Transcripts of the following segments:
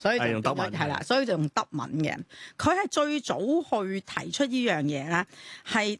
所以就用德文係啦，所以就用德文嘅。佢係最早去提出呢樣嘢咧，係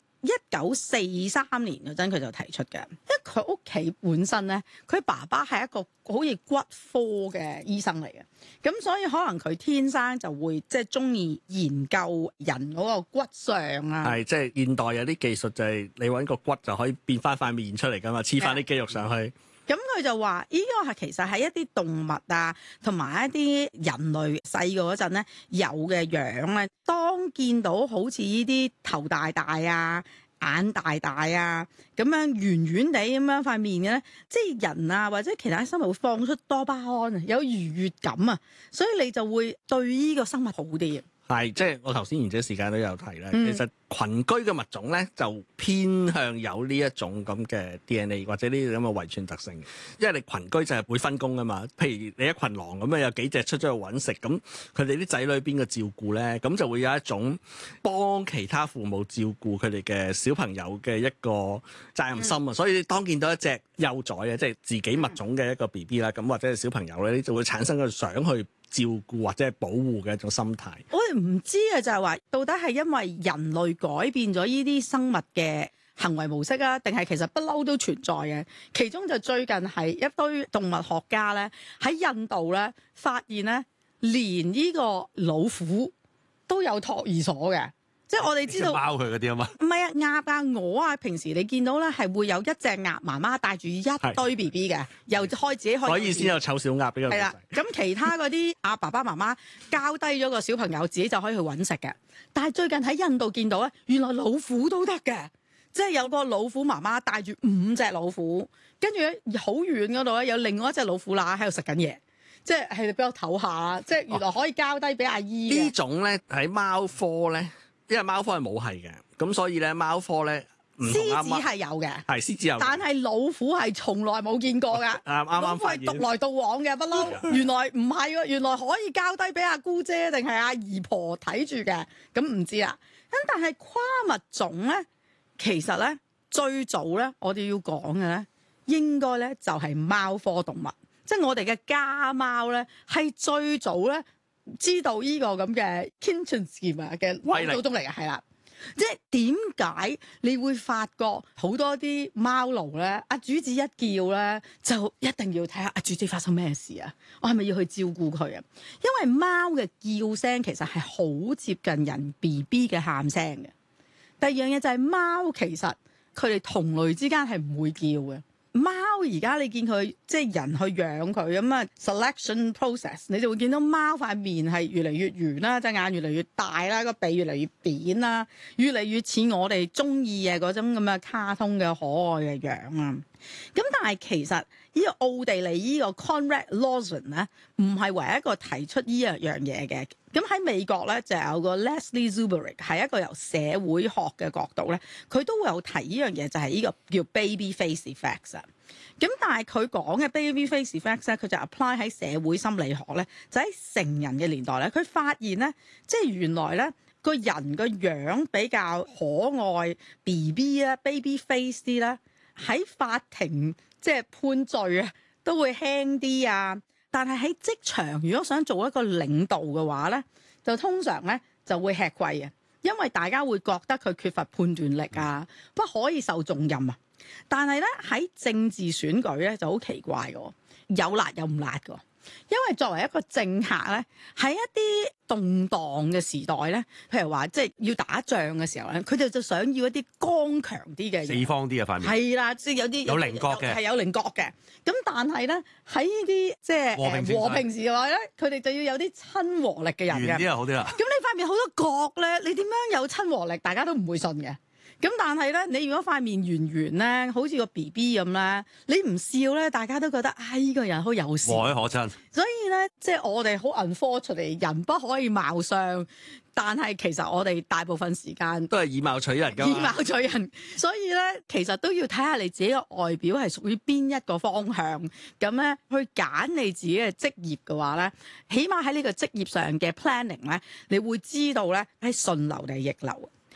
1943年嗰陣佢就提出嘅。因為佢屋企本身咧，佢爸爸係一個好似骨科嘅醫生嚟嘅，咁所以可能佢天生就會即係中意研究人嗰個骨相啊。 係即係現代有啲技術就係你揾個骨就可以變翻塊面出嚟㗎嘛，黐翻啲肌肉上去。 咁佢就話：呢個係其實係一啲動物啊，同埋一啲人類細個嗰陣咧有嘅樣咧。當見到好似呢啲頭大大啊、眼大大啊咁樣圓圓地咁樣塊面嘅咧，即係人啊或者其他生物會放出多巴胺啊，有愉悅感啊，所以你就會對呢個生物好啲。 係，即係我頭先賢者時間都有提咧，其實群居嘅物種咧就偏向有呢一種咁嘅 DNA 或者呢啲咁嘅遺傳特性，因為你群居就係會分工㗎嘛。譬如你一群狼咁樣有幾隻出咗去揾食，咁佢哋啲仔女邊個照顧咧？咁就會有一種幫其他父母照顧佢哋嘅小朋友嘅一個責任心啊。所以當見到一隻幼崽啊，即係自己物種嘅一個 BB 啦，咁或者係小朋友咧，你就會產生個想去照顧或者係保護嘅一種心態。 我哋唔知嘅就係話，到底係因為人類改變咗呢啲生物嘅行為模式啊，定係其實不嬲都存在嘅？其中就最近係一堆動物學家咧喺印度咧發現咧，連呢個老虎都有托兒所嘅。即係我哋知道貓佢嗰啲啊嘛， 唔係啊，鴨啊鵝啊，平時你見到咧係會有一隻鴨媽媽帶住一堆 B B 嘅，又開自己開， 所以先有醜小鴨俾個。 係啦，咁其他嗰啲阿爸爸媽媽交低咗個小朋友，自己就可以去揾食嘅。但係最近喺印度見到咧，原來老虎都得嘅，即係有個老虎媽媽帶住5隻老虎，跟住咧好遠嗰度咧有另外一隻老虎乸喺度食緊嘢，即係俾我唞下，即係原來可以交低俾阿姨嘅。 呢種咧喺貓科咧。因為貓科係冇係嘅，咁所以咧貓科咧獅子係有嘅， 係獅子有， 但係老虎係從來冇見過㗎。 啱係獨來獨往嘅不嬲，原來唔係喎，原來可以交低俾阿姑姐定係阿姨婆睇住嘅，咁唔知啦。咁但係跨物種咧，其實咧最早咧，我哋要講嘅咧，應該咧就係貓科動物，即係我哋嘅家貓咧，係最早咧。知道呢個咁嘅 kinship scheme 嘅威力嚟嘅，係啦，即係點解你會發覺好多啲貓奴咧，阿主子一叫咧，就一定要睇下阿主子發生咩事啊？我係咪要去照顧佢啊？因為貓嘅叫聲其實係好接近人 BB 嘅喊聲嘅。第二樣嘢就係貓其實佢哋同類之間係唔會叫嘅。貓而家你見佢即係人去養佢咁啊 selection process， 你就會見到貓塊面係越嚟越圓啦，隻眼越嚟越大啦，個鼻越嚟越扁啦，越嚟越似我哋中意嘅嗰種咁嘅卡通嘅可愛嘅樣啊！咁但係其實呢個奧地利呢個 Conrad Lawson 咧，唔係唯一一個提出呢樣嘢嘅。咁喺美國咧就有個 Leslie Zuberick 係一個由社會學嘅角度咧，佢都會有提呢樣嘢，就係呢個叫 baby face effects 啊。咁但係佢講嘅 baby face effects 咧，佢就 apply 喺社會心理學咧，就喺成人嘅年代咧，佢發現咧，即係原來咧個人個樣比較可愛 BB 咧 baby face 啲咧，喺法庭即係判罪啊都會輕啲啊。但係喺職場，如果想做一個領導嘅話咧，就通常咧就會吃虧啊，因為大家會覺得佢缺乏判斷力啊，不可以受重任啊。但係咧喺政治選舉咧就好奇怪嘅，有辣有唔辣嘅。因為作為一個政客咧，喺一啲動盪嘅時代咧，譬如話即係要打仗嘅時候咧，佢哋就想要一啲剛強啲嘅四方啲嘅塊面， 係啦，即係有啲有棱角嘅， 係有棱角嘅。咁但係咧喺呢啲即係和平時代咧，佢哋就要有啲親和力嘅人嘅。 圓啲啊，好啲啦。 咁你塊面好多角咧，你點樣有親和力？大家都唔會信嘅。咁但係咧，你如果塊面圓圓咧，好似個 BB 咁咧，你唔笑咧，大家都覺得呢個人好友善， 和藹可親。 所以咧，即係我哋好 unfortunate，人不可以貌相，但係其實我哋大部分時間都係以貌取人㗎嘛。 以貌取人，所以咧，其實都要睇下你自己嘅外表係屬於邊一個方向，咁咧去揀你自己嘅職業嘅話咧，起碼喺呢個職業上嘅 planning 咧，你會知道咧係順流定係逆流。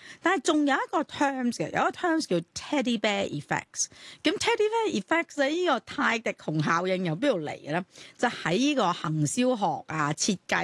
但係仲有一個 terms 嘅，有一個 terms 叫 teddy bear effects。咁 teddy bear effects 咧，呢個泰迪熊效應由邊度嚟嘅咧？就喺呢個行銷學啊、設計